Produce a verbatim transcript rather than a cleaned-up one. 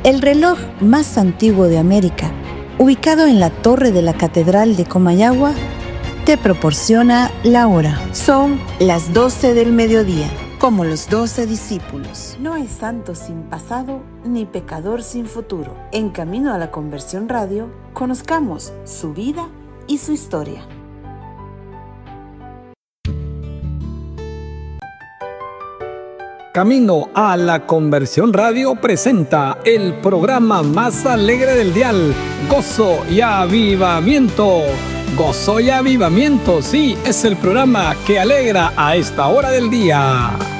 El reloj más antiguo de América, ubicado en la torre de la Catedral de Comayagua, te proporciona la hora. Son las doce del mediodía, como los doce discípulos. No hay santo sin pasado, ni pecador sin futuro. En Camino a la Conversión Radio, conozcamos su vida y su historia. Camino a la Conversión Radio presenta el programa más alegre del dial, Gozo y Avivamiento. Gozo y Avivamiento, sí, es el programa que alegra a esta hora del día.